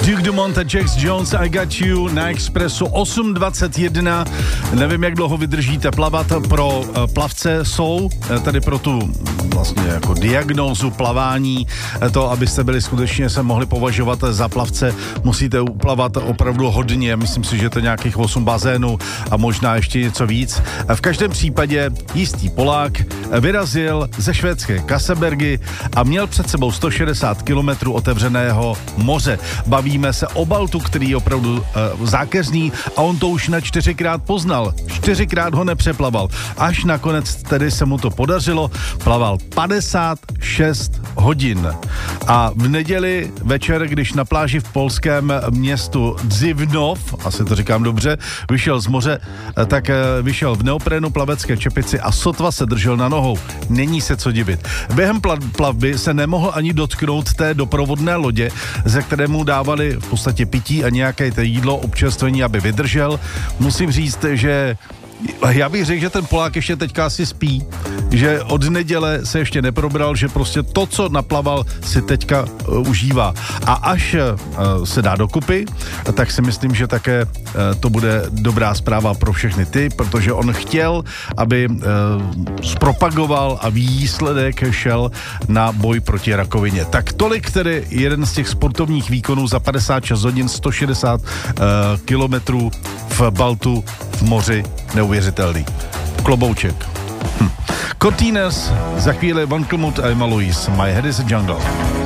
Duke Dumont a Jax Jones, I Got You na Expressu 8:21. Nevím, jak dlouho vydržíte plavat. Pro plavce jsou tady pro tu vlastně jako diagnózu plavání, to, abyste byli skutečně se mohli považovat za plavce, musíte uplavat opravdu hodně. Myslím si, že to nějakých 8 bazénů a možná ještě něco víc. V každém případě jistý Polák vyrazil ze švédské Kasebergy a měl před sebou 160 kilometrů otevřeného moře. Bavíme se o Baltu, který je opravdu zákeřný a on to už na 4krát poznal. 4krát ho nepřeplaval. Až nakonec tedy se mu to podařilo. Plaval 56 hodin. A v neděli večer, když na pláži v polském městu Dzivnov, asi to říkám dobře, vyšel z moře, tak vyšel v neoprénu, plavecké čepici a sotva se držel na nohou. Není se co divit. Během plavby se nemohl ani dotknout té doprovodné lodě, ze které mu dávali v podstatě pití a nějaké jídlo, občerstvení, aby vydržel. Musím říct, že já bych řekl, že ten Polák ještě teďka asi spí, že od neděle se ještě neprobral, že prostě to, co naplaval, si teďka užívá. A až se dá dokupy, tak si myslím, že také to bude dobrá zpráva pro všechny ty, protože on chtěl, aby zpropagoval a výsledek šel na boj proti rakovině. Tak tolik tedy jeden z těch sportovních výkonů za 56 hodin, 160 kilometrů v Baltu, v moři, neuvěřitelný. Klobouček. Cortines, za chvíli Van Klmut a Emma Louise, My Head is a Jungle.